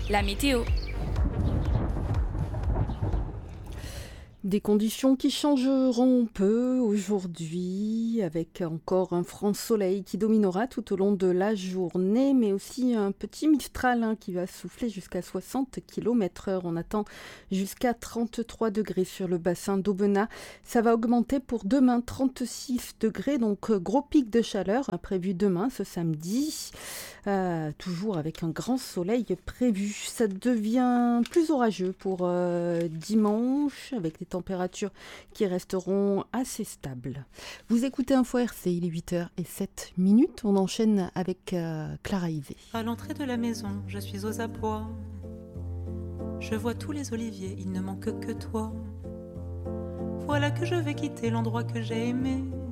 La météo. Des conditions qui changeront peu aujourd'hui, avec encore un franc soleil qui dominera tout au long de la journée, mais aussi un petit mistral qui va souffler jusqu'à 60 km/h. On attend jusqu'à 33 degrés sur le bassin d'Aubenas. Ça va augmenter pour demain, 36 degrés, donc gros pic de chaleur prévu demain, ce samedi. Toujours avec un grand soleil prévu. Ça devient plus orageux pour dimanche, avec des températures qui resteront assez stables. Vous écoutez Info RC, il est 8h07. On enchaîne avec Clara Ivé. À l'entrée de la maison, je suis aux abois. Je vois tous les oliviers, il ne manque que toi. Voilà que je vais quitter l'endroit que j'ai aimé.